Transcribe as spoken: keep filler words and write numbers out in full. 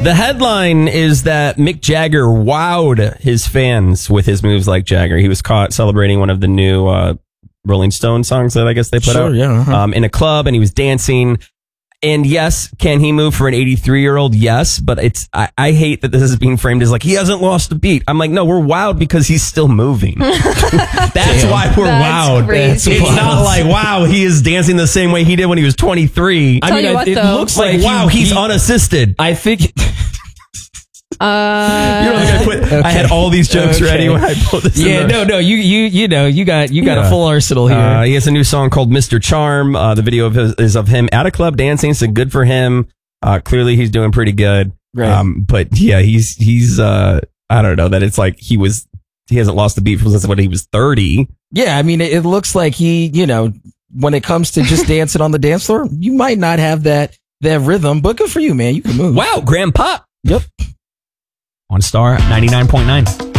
The headline is that Mick Jagger wowed his fans with his moves like Jagger. He was caught celebrating one of the new uh, Rolling Stone songs that I guess they put Sure, out yeah, uh-huh. um, in a club, and he was dancing. And yes, can he move for an eighty-three-year-old? Yes, but it's I, I hate that this is being framed as like he hasn't lost a beat. I'm like, no, we're wowed because he's still moving. That's Damn. why we're That's wowed. crazy. It's not like, wow, he is dancing the same way he did when he was twenty-three. Tell I mean, you it, what, it though. looks like, Like, wow, he- he's he- unassisted. I think. Uh, You know, like I, put, Okay. I had all these jokes Okay. ready when I pulled this. Yeah, in the- no, no. You, you, you know, you got, you got Yeah. a full arsenal here. Uh, he has a new song called Mister Charm. Uh, the video of his, is of him at a club dancing, so good for him. Uh, clearly, he's doing pretty good. Right. Um, but yeah, he's he's. Uh, I don't know that it's like he was. He hasn't lost the beat since when he was thirty. Yeah, I mean, it, it looks like he, you know, when it comes to just dancing on the dance floor, you might not have that that rhythm, but good for you, man. You can move. Wow, Grandpa. Yep. On Star ninety-nine point nine.